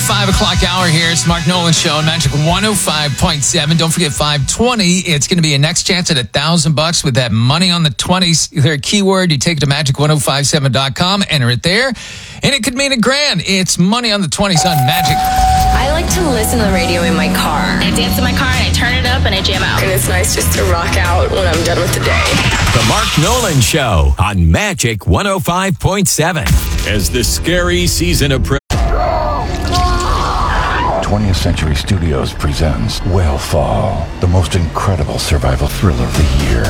5 o'clock hour here. It's the Mark Nolan Show on Magic 105.7. Don't forget 520. It's going to be a next chance at $1,000 with that money on the 20s. Their keyword, you take it to magic1057.com, enter it there, and it could mean $1,000. It's money on the 20s on Magic. I like to listen to the radio in my car. I dance in my car and I turn it up and I jam out. And it's nice just to rock out when I'm done with the day. The Mark Nolan Show on Magic 105.7. As the scary season approaches. 20th Century Studios presents Whale Fall, the most incredible survival thriller of the year.